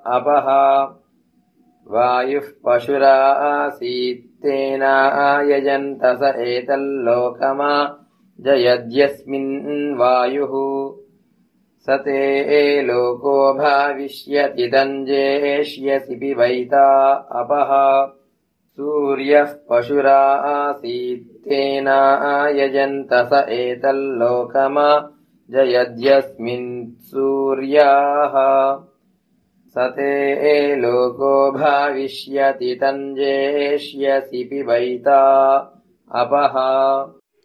अपः वायुः पशुरासीत्तेनायजन्त स एतल्लोकमा जयद्यस्मिन् वायुः स ते लोको भाविष्यति तञ्जेष्यसि पिबैता अपः सूर्यः पशुरासीत्तेनायजन्त स एतल्लोकमा जयद्यस्मिन् सूर्याः स ते लोको भाविष्यति तञ्जेष्यसि पिबैता अपः।